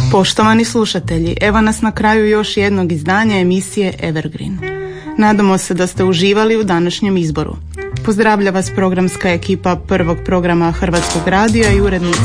Poštovani slušatelji, evo nas na kraju još jednog izdanja emisije Evergreen. Nadamo se da ste uživali u današnjem izboru. Pozdravlja vas programska ekipa prvog programa Hrvatskog radija i urednica